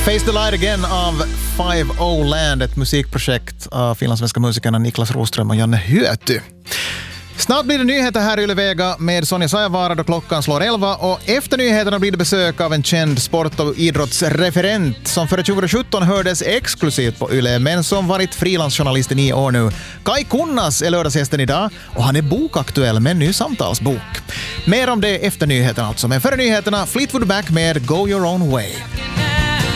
Face the Light Again av 5O Land, ett musikprojekt av finlandssvenska musikerna Niklas Roström och Janne Hyöty. Snart blir det nyheter här i Yle Vega med Sonja Sajavara då klockan slår 11, och efter nyheterna blir det besök av en känd sport- och idrottsreferent som före 2017 hördes exklusivt på Yle men som varit frilansjournalist i 9 år nu. Kai Kunnas är lördagsgästen idag och han är bokaktuell med en ny samtalsbok. Mer om det efter nyheterna alltså, men före nyheterna Fleetwood Mac med Go Your Own Way.